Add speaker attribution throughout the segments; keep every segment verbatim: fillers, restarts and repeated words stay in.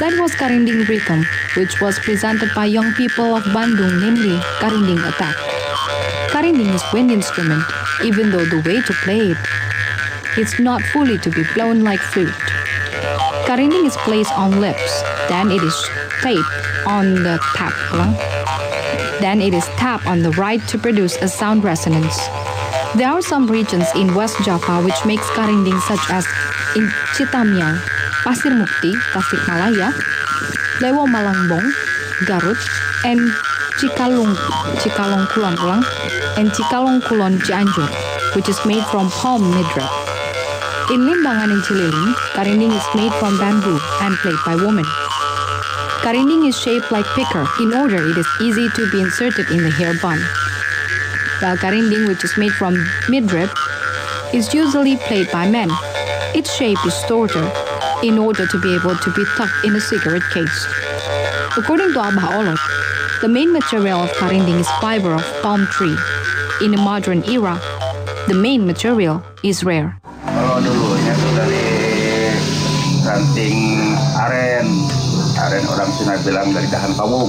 Speaker 1: That was Karinding Rhythm, which was presented by young people of Bandung, namely Karinding Attack. Karinding is wind instrument, even though the way to play it, it's not fully to be blown like flute. Karinding is placed on lips, then it is taped on the tap. Then it is tapped on the right to produce a sound resonance. There are some regions in West Java which makes karinding such as in Citamiang, Pasir Mukti, Tasikmalaya, Lewo Malangbong, Garut, and Cikalong, Cikalong Kulon ulang, and Cikalong Kulon Cianjur, which is made from palm midrep. In Limbangan and Cililin, karinding is made from bamboo and played by women. Karinding is shaped like picker in order it is easy to be inserted in the hair bun. While karinding, which is made from midrib, is usually played by men. Its shape is shorter in order to be able to be tucked in a cigarette case. According to Abah Olot, the main material of karinding is fiber of palm tree. In the modern era, the main material is rare.
Speaker 2: Kalau dulunya itu dari ranting aren, aren orang Sunda bilang dari dahan kawung.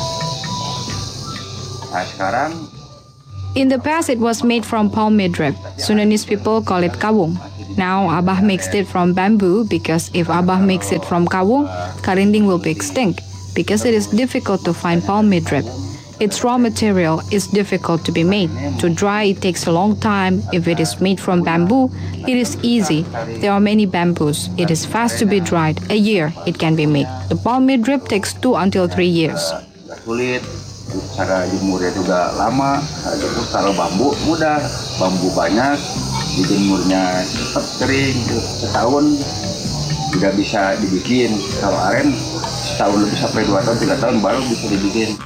Speaker 2: Nah sekarang.
Speaker 1: In the past, it was made from palm midrib. Sundanese people call it kawung. Now, Abah makes it from bamboo because if Abah makes it from kawung, karinding will be extinct because it is difficult to find palm midrib. Its raw material is difficult to be made. To dry, it takes a long time. If it is made from bamboo, it is easy. There are many bamboos. It is fast to be dried. A year, it can be made. The palm midrib takes two until three years.
Speaker 2: Sulit, cara jemurnya juga lama. Kalau bambu mudah, bambu banyak, dijemurnya cepat kering, setahun tidak bisa dibikin. Kalau aren setahun lebih sampai dua tahun, tiga tahun baru bisa dibikin.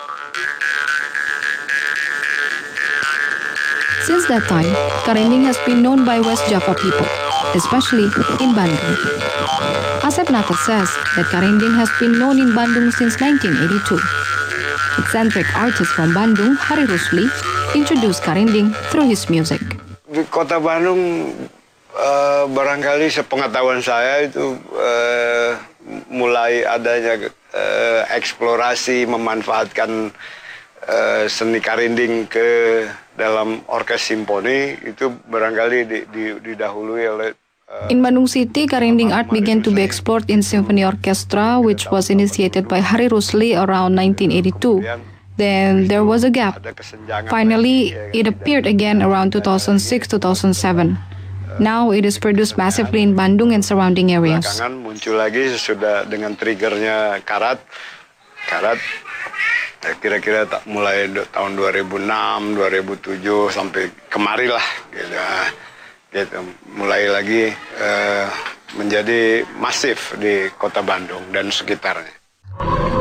Speaker 1: Since that time, karinding has been known by West Java people, especially in Bandung. Asep Nata says that karinding has been known in Bandung since nineteen eighty-two. Eccentric artist from Bandung, Hari Rusli, introduced karinding through his music.
Speaker 3: Di kota Bandung, uh, barangkali sepengetahuan saya itu uh, mulai adanya uh, eksplorasi memanfaatkan uh, seni karinding ke dalam orkes simfoni itu barangkali di, di, didahului oleh. Uh,
Speaker 1: in Bandung City, karinding art began to be explored in symphony orchestra, which was initiated by Hari Rusli around nineteen eighty-two. Then there was a gap. Finally, it appeared again around two thousand six to two thousand seven. Now it is produced massively in Bandung and surrounding areas.
Speaker 3: Belakangan muncul lagi sudah dengan triggernya karat, karat. Kira-kira tak mulai tahun dua ribu enam, dua ribu tujuh sampai kemari lah, gitu. Gitu. Mulai lagi uh, menjadi masif di kota Bandung dan sekitarnya.